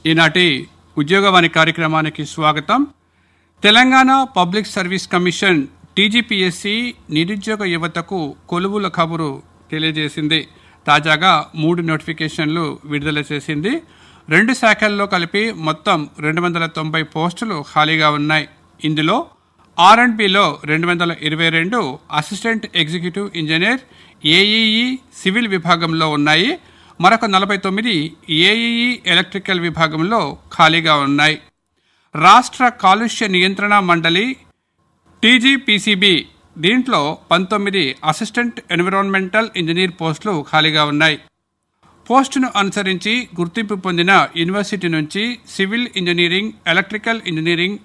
ఈనాటి ఉద్యోగవాణి కార్యక్రమానికి స్వాగతం. Telangana public service commission TGPSC నిరుద్యోగ యువతకు కొలువుల కబురు తెలియజేసింది. తాజాగా 3 నోటిఫికేషన్లు విడుదల చేసింది. 2 శాఖల్లో కలిపి మొత్తం 290 పోస్టులు ఖాళీగా ఉన్నాయి. ఇందులో R&Bలో 222, assistant executive engineer AEE civil విభాగంలో ఉన్నాయి. మరొక 49 ఏఈఈ ఎలక్ట్రికల్ విభాగంలో ఖాళీగా ఉన్నాయి. రాష్ట్ర కాలుష్య నియంత్రణ మండలి టీజీపీసీబీ దీంట్లో 19 అసిస్టెంట్ ఎన్విరాన్మెంటల్ ఇంజనీర్ పోస్టులు ఖాళీగా ఉన్నాయి. పోస్టును అనుసరించి గుర్తింపు పొందిన యూనివర్సిటీ నుంచి civil engineering, electrical engineering,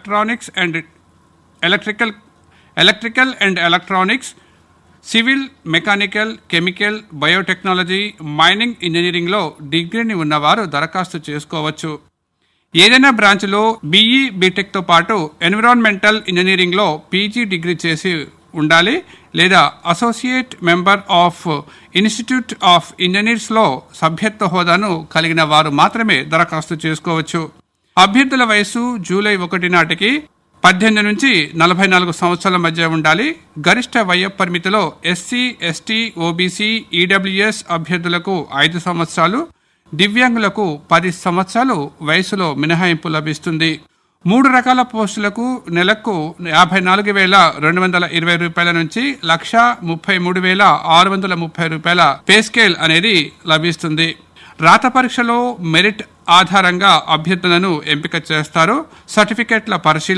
electrical and electronics, civil, mechanical, chemical, biotechnology, mining ఇంజనీరింగ్లో డిగ్రీని ఉన్నవారు దరఖాస్తు చేసుకోవచ్చు. ఏదైనా బ్రాంచ్లో బీఈ, బీటెక్తో పాటు ఎన్విరాన్మెంటల్ ఇంజనీరింగ్లో పీజీ డిగ్రీ చేసి ఉండాలి లేదా associate member of institute of ఇంజనీర్స్లో సభ్యత్వ హోదాను కలిగిన వారు మాత్రమే దరఖాస్తు చేసుకోవచ్చు. అభ్యర్థుల వయసు జూలై 1 నాటికి 18 నుంచి 44 సంవత్సరాల మధ్య ఉండాలి. గరిష్ట వయ పరిమితిలో ఎస్సీ, ఎస్టీ, ఓబీసీ, ఈడబ్ల్యూఎస్ అభ్యర్థులకు 5 సంవత్సరాలు, దివ్యాంగులకు 10 సంవత్సరాలు వయసులో మినహాయింపు లభిస్తుంది. 3 రకాల పోస్టులకు నెలకు 54,220 రూపాయల నుంచి 1,33,630 రూపాయల పే స్కేల్ అనేది లభిస్తుంది. రాత పరీక్షలో మెరిట్ ఆధారంగా అభ్యర్థులను ఎంపిక చేస్తారు. సర్టిఫికెట్ల పరిశీలన